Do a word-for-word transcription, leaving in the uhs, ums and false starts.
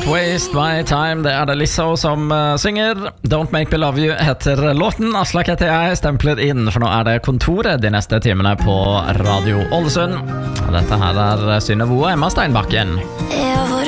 Don't Waste My Time. Det er det Lizzo som uh, synger. Don't Make Me Love You heter låten. Aslak heter jeg, stempler inn, for nå er det Kontoret de neste timene på Radio Ålesund. Dette her er Synnøve og Emma Steinbakken.